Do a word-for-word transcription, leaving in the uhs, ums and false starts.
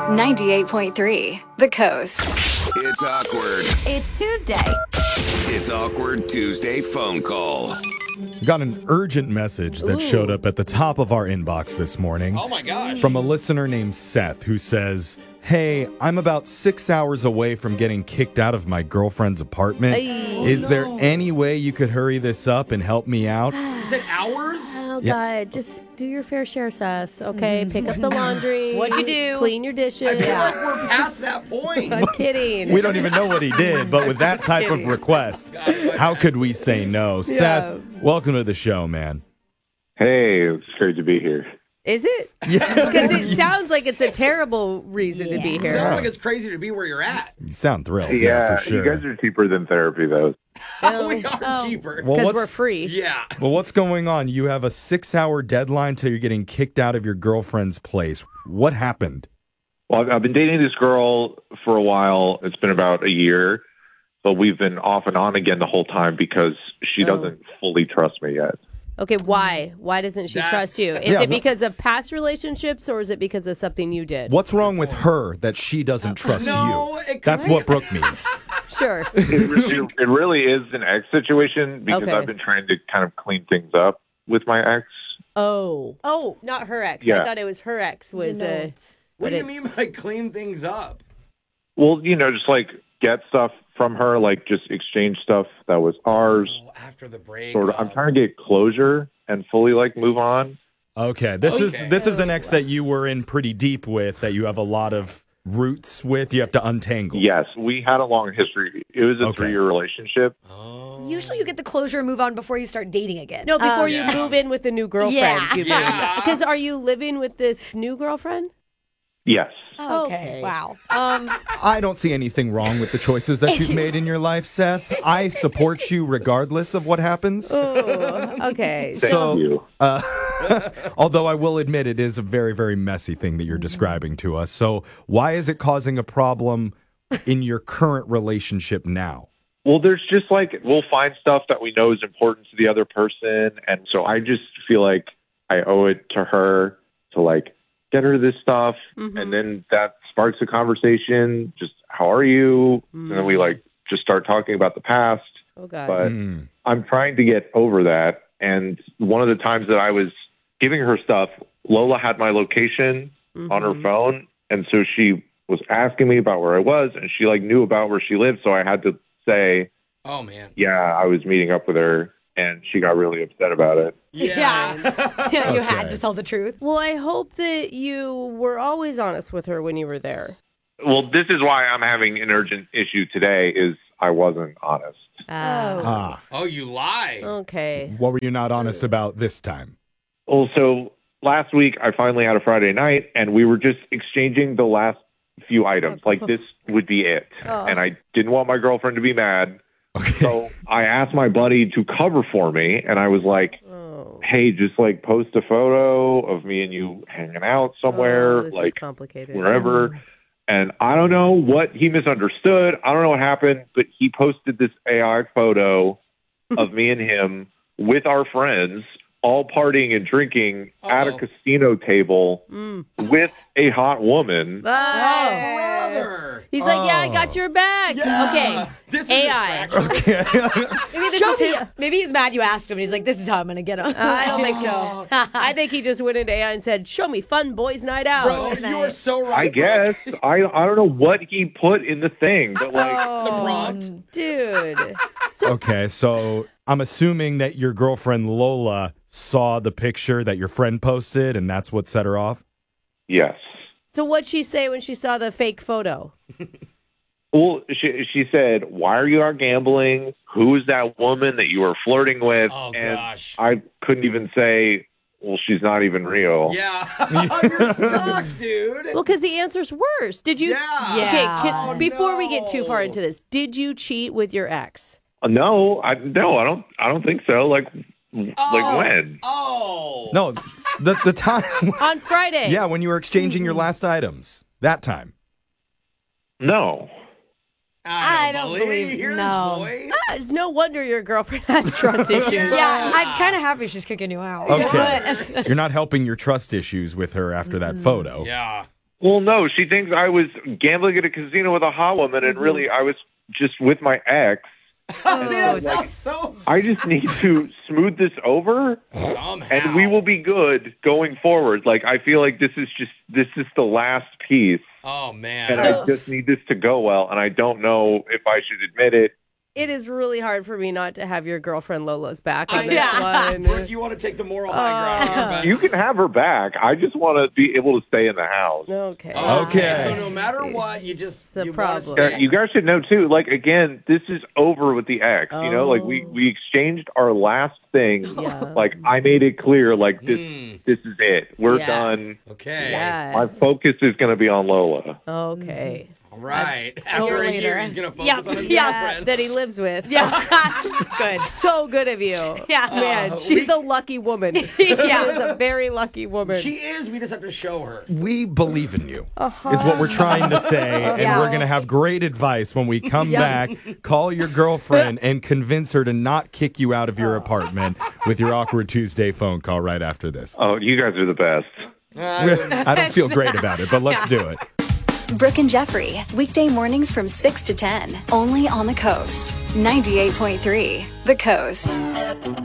ninety-eight point three The Coast. It's awkward. It's Tuesday. It's Awkward Tuesday phone call. Got an urgent message that Ooh. showed up at the top of our inbox this morning. Oh my gosh. From a listener named Seth who says, "Hey, I'm about six hours away from getting kicked out of my girlfriend's apartment. Ay. Is Oh, there no. any way you could hurry this up and help me out?" Is it hours? Oh, Yeah. God, just do your fair share, Seth, okay? Pick up the laundry. What'd you do? Clean your I dishes. feel like we're past that point. I'm kidding. We don't even know what he did, but with that type of request, how could we say no? Seth, welcome to the show, man. Hey, it's great to be here. Is it? Yeah. Because it sounds like it's a terrible reason to be It here. sounds like it's crazy to be where you're at. You sound thrilled. Yeah, Yeah, for sure. you guys are cheaper than therapy, though. we are oh. cheaper. Well, Because what's- we're free. Yeah. Well, what's going on? You have a six-hour deadline till you're getting kicked out of your girlfriend's place. What happened? Well, I've- I've been dating this girl for a while. It's been about a year, but we've been off and on again the whole time because she Oh. doesn't fully trust me yet. Okay, why? Why doesn't she That- trust you? Is Yeah, it wh- because of past relationships or is it because of something you did? What's wrong with her that she doesn't trust No, you? it That's could- what Brooke means. Sure. It, re- it, it really is an ex situation because Okay. I've been trying to kind of clean things up with my ex. Oh. Oh, Not her ex. I Yeah. thought it was her ex was You know uh, it. What but do you it's- mean by clean things up? Well, you know, just like get stuff from her, like just exchange stuff that was ours. Oh, after the break. Sort of. I'm trying to get closure and fully like move on. Okay, this is Okay. this is an ex that you were in pretty deep with, that you have a lot of roots with. You have to untangle. Yes, we had a long history. It was a Okay. three-year relationship. Oh. usually you get the closure and move on before you start dating again. No, before Um, you Yeah. move in with the new girlfriend, Yeah. you mean? Yeah. Because are you living with this new girlfriend? Yes. okay. Okay. Wow. Um, I don't see anything wrong with the choices that you've made in your life, Seth. I support you regardless of what happens. oh, okay. Thank So- you. Uh, although I will admit it is a very, very messy thing that you're describing to us. So why is it causing a problem in your current relationship now? Well, there's just like, we'll find stuff that we know is important to the other person. And so I just feel like I owe it to her to like get her this stuff. Mhm. And then that sparks a conversation. Just, how are you? And then we like just start talking about the past. Oh, God. But Mm. I'm trying to get over that. And one of the times that I was giving her stuff, Lola had my location on her Mhm. phone. And so she was asking me about where I was, and she like knew about where she lived. So I had to say, Oh, man. yeah, I was meeting up with her, and she got really upset about it. Yeah. Yeah, you had Okay. to tell the truth. Well, I hope that you were always honest with her when you were there. Well, this is why I'm having an urgent issue today is I wasn't honest. Oh. Ah, Oh, you lie. Okay. what were you not honest about this time? Well, so last week I finally had a Friday night, and we were just exchanging the last few items. Like this would be it. Oh. And I didn't want my girlfriend to be mad. Okay. So I asked my buddy to cover for me, and I was like, Oh. hey, just like post a photo of me and you hanging out somewhere, Oh, this is like complicated. wherever. And I don't know what he misunderstood. I don't know what happened, but he posted this A I photo of me and him with our friends all partying and drinking at a Uh-oh. casino table Mm. with a hot woman. Ah. Brother. He's like, yeah, I Oh. got your back. Okay. This is A I. distraction. Okay. Maybe, this Show is me- his, maybe he's mad you asked him. He's like, this is how I'm going to get him. I don't think so. I think he just went into A I and said, show me fun boys night out. Bro, you are so right. I guess. I I don't know what he put in the thing, but like The prompt. Dude. Okay, so I'm assuming that your girlfriend Lola saw the picture that your friend posted, and that's what set her off? yes. So what'd she say when she saw the fake photo? Well, she she said, "Why are you out gambling? Who's that woman that you were flirting with?" Oh, and gosh. I couldn't even say, "Well, she's not even real." Yeah. You're stuck, dude. Well, because the answer's worse. Did you? Yeah. Okay, Yeah. can, Oh, before we get too far no. into this, did you cheat with your ex? Uh, No, I no, I don't. I don't think so. Like, like Oh. when? Oh. No, the the time. On Friday. Yeah, when you were exchanging your last items. That time. No. I don't believe- Hear no. this voice? Ah, it's no wonder your girlfriend has trust issues. Yeah, I'm kind of happy she's kicking you out. Okay. But- You're not helping your trust issues with her after that photo. Yeah. Well, no, she thinks I was gambling at a casino with a hot woman, and really I was just with my ex. Oh, See, that sounds so I just need to smooth this over, somehow. and we will be good going forward. Like, I feel like this is just, this is the last piece, Oh, man. and I just need this to go well, and I don't know if I should admit it. It is really hard for me not to have your girlfriend Lolo's back on I this Yeah. one. Brooke, you want to take the moral high ground here, but... You can have her back. I just want to be able to stay in the house. Okay. Oh, Okay. So no matter what, you just The you problem. Want Yeah, to stay. you guys should know too. Like, again, this is over with the ex. You know, like we Oh. we exchanged our last thing. Yeah. Like, I made it clear. Like, this Hmm. this is it. We're Yeah. done. Okay. Yeah. My focus is going to be on Lola. Okay. All right. Go After a year, later. he's going to focus Yeah. on his Yeah. girlfriend. That he lives with. Yeah. Good. So good of you. Yeah. Man, Uh, she's we- a lucky woman. She Yeah. is a very lucky woman. She is. We just have to show her. We believe in you, is what we're trying to say. And Yeah. we're going to have great advice when we come back. Call your girlfriend and convince her to not kick you out of your apartment with your Awkward Tuesday phone call right after this. Oh, you guys are the best. I don't feel great about it, but let's do it. Brooke and Jeffrey, weekday mornings from six to ten, only on the Coast. ninety-eight point three, The Coast.